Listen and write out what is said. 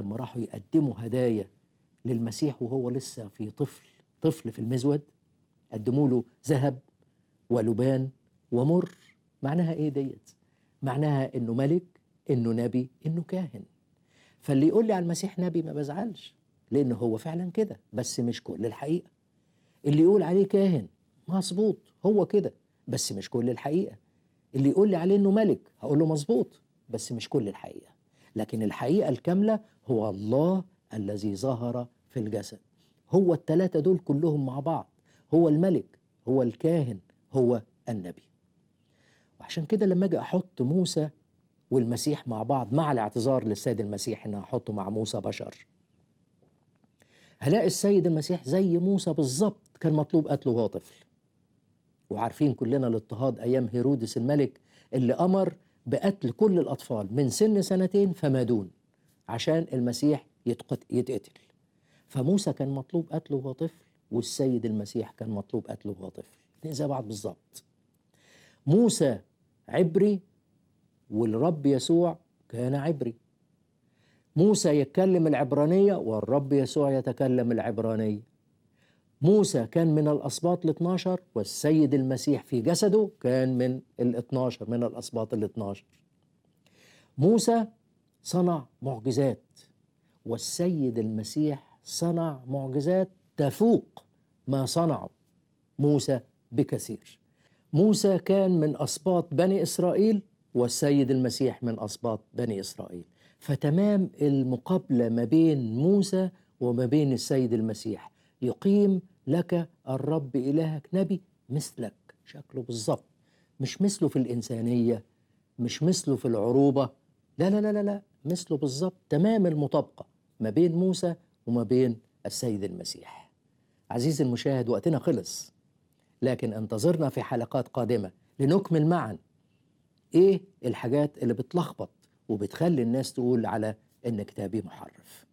لما راحوا يقدموا هدايا للمسيح وهو لسه في طفل في المزود، قدموا له ذهب ولبان ومر. معناها ايه ديت؟ معناها انه ملك، انه نبي، انه كاهن. فاللي يقول لي على المسيح نبي ما بزعلش، لانه هو فعلا كده، بس مش كل الحقيقة. اللي يقول عليه كاهن مظبوط، هو كده، بس مش كل الحقيقة. اللي يقول لي عليه انه ملك هقول له مظبوط، بس مش كل الحقيقة. لكن الحقيقة الكاملة هو الله الذي ظهر في الجسد. هو الثلاثة دول كلهم مع بعض، هو الملك، هو الكاهن، هو النبي. وعشان كده لما اجي احط موسى والمسيح مع بعض، مع الاعتذار للسيد المسيح ان احطه مع موسى بشر، هلاقي السيد المسيح زي موسى بالظبط كان مطلوب قتله وهو طفل. وعارفين كلنا الاضطهاد ايام هيرودس الملك اللي امر بقتل كل الاطفال من سن 2 فما دون عشان المسيح يتقتل. فموسى كان مطلوب قتله وهو طفل، والسيد المسيح كان مطلوب قتله وهو طفل، الاثنين زي بعض بالظبط. موسى عبري والرب يسوع كان عبري. موسى يتكلم العبرانية والرب يسوع يتكلم العبرانية. موسى كان من الأسباط ال12 والسيد المسيح في جسده كان من ال12، من الأسباط ال12. موسى صنع معجزات، والسيد المسيح صنع معجزات تفوق ما صنعه موسى بكثير. موسى كان من أسباط بني إسرائيل والسيد المسيح من أسباط بني إسرائيل. فتمام المقابلة ما بين موسى وما بين السيد المسيح. يقيم لك الرب إلهك نبي مثلك، شكله بالظبط، مش مثله في الإنسانية، مش مثله في العروبة، لا لا لا لا لا، مثله بالظبط، تمام المطابقة ما بين موسى وما بين السيد المسيح. عزيزي المشاهد، وقتنا خلص، لكن انتظرنا في حلقات قادمة لنكمل معا ايه الحاجات اللي بتلخبط وبتخلي الناس تقول على ان كتابي محرف.